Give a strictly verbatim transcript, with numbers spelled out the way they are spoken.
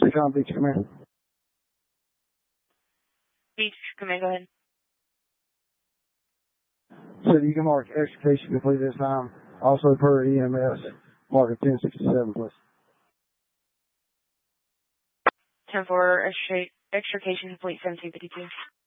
Recon Beach, come here. Beach, come in, go ahead. So you can mark extrication complete this time. Also per E M S, mark a ten sixty-seven, please. ten four, extrication complete, seventeen fifty-two.